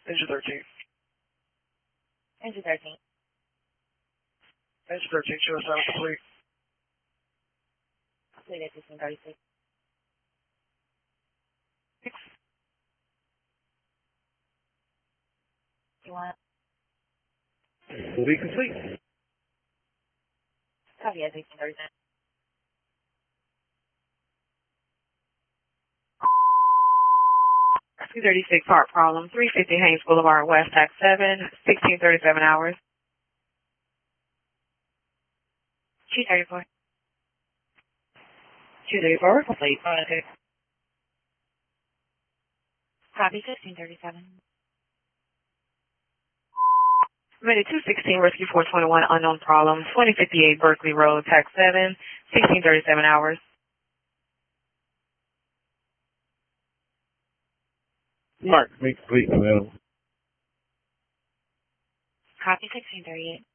Engine 13. Engine 13. Engine 13, show us out complete. Complete at 1536. You want? Will be complete. Copy at 1536. 236 heart problem, 350 Haynes Boulevard West, Tax 7, 1637 hours. 234. 234, complete. Okay. Copy 1637. Submitted 216 Rescue 421 unknown problem, 2058 Berkeley Road, Tax 7, 1637 hours. Mark, make complete, madam. Copy 1638.